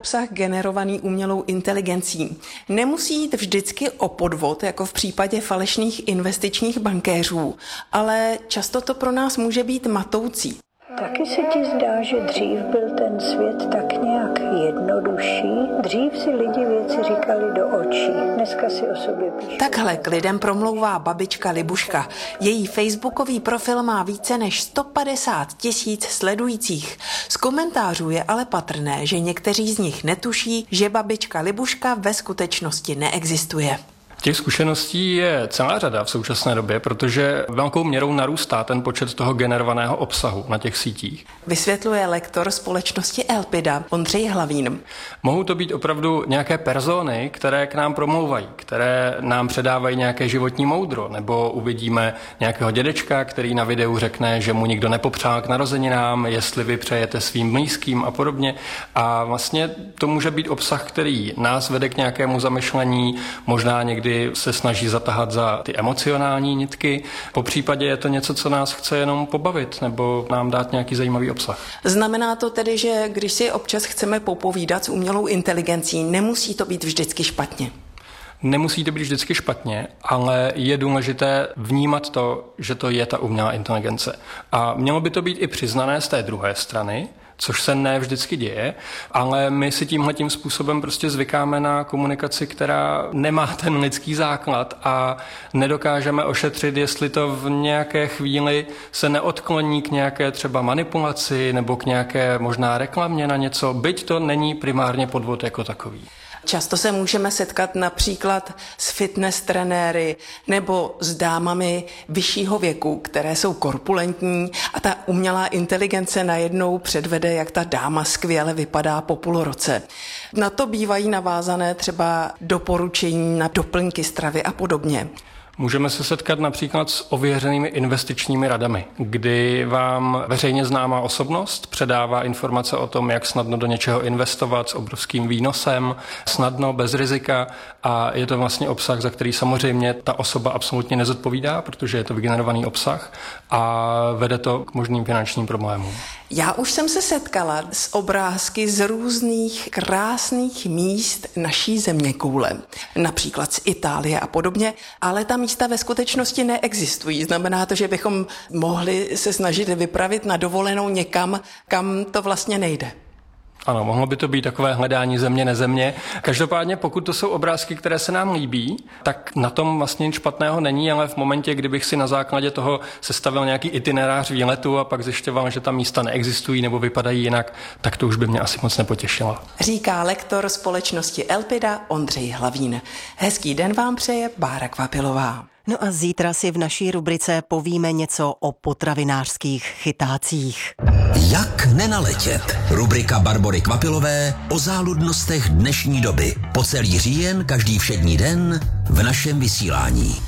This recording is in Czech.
obsah generovaný umělou inteligencí. Nemusí jít vždycky o podvod, jako v případě falešných investičních bankéřů, ale často to pro nás může být matoucí. Taky se ti zdá, že dřív byl ten svět tak nějak jednodušší? Dřív si lidi věci říkali do očí, dneska si o sobě píšou. Takhle k lidem promlouvá babička Libuška. Její facebookový profil má více než 150 000 sledujících. Z komentářů je ale patrné, že někteří z nich netuší, že babička Libuška ve skutečnosti neexistuje. Těch zkušeností je celá řada v současné době, protože velkou měrou narůstá ten počet toho generovaného obsahu na těch sítích. Vysvětluje lektor společnosti Elpida Ondřej Hlavín. Mohou to být opravdu nějaké persony, které k nám promlouvají, které nám předávají nějaké životní moudro, nebo uvidíme nějakého dědečka, který na videu řekne, že mu nikdo nepopřál k narozeninám, jestli vy přejete svým blízkým a podobně. A vlastně to může být obsah, který nás vede k nějakému zamyšlení, možná někdy se snaží zatahat za ty emocionální nitky. Po případě je to něco, co nás chce jenom pobavit nebo nám dát nějaký zajímavý obsah. Znamená to tedy, že když si občas chceme popovídat s umělou inteligencí, nemusí to být vždycky špatně? Nemusí to být vždycky špatně, ale je důležité vnímat to, že to je ta umělá inteligence. A mělo by to být i přiznané z té druhé strany, což se ne vždycky děje, ale my si tímhletím způsobem prostě zvykáme na komunikaci, která nemá ten lidský základ a nedokážeme ošetřit, jestli to v nějaké chvíli se neodkloní k nějaké třeba manipulaci nebo k nějaké možná reklamě na něco, byť to není primárně podvod jako takový. Často se můžeme setkat například s fitness trenéry nebo s dámami vyššího věku, které jsou korpulentní a ta umělá inteligence najednou předvede, jak ta dáma skvěle vypadá po půl roce. Na to bývají navázané třeba doporučení na doplňky stravy a podobně. Můžeme se setkat například s ověřenými investičními radami, kdy vám veřejně známá osobnost předává informace o tom, jak snadno do něčeho investovat s obrovským výnosem, snadno, bez rizika a je to vlastně obsah, za který samozřejmě ta osoba absolutně nezodpovídá, protože je to vygenerovaný obsah a vede to k možným finančním problémům. Já už jsem se setkala s obrázky z různých krásných míst naší zeměkoule, například z Itálie a podobně, ale ta místa ve skutečnosti neexistují. Znamená to, že bychom mohli se snažit vypravit na dovolenou někam, kam to vlastně nejde. Ano, mohlo by to být takové hledání země, nezemě. Každopádně, pokud to jsou obrázky, které se nám líbí, tak na tom vlastně nic špatného není, ale v momentě, kdybych si na základě toho sestavil nějaký itinerář výletu a pak zjišťoval, že ta místa neexistují nebo vypadají jinak, tak to už by mě asi moc nepotěšilo. Říká lektor společnosti Elpida Ondřej Hlavín. Hezký den vám přeje Bára Kvapilová. No a zítra si v naší rubrice povíme něco o potravinářských chytácích. Jak nenaletět? Rubrika Barbory Kvapilové o záludnostech dnešní doby. Po celý říjen, každý všední den v našem vysílání.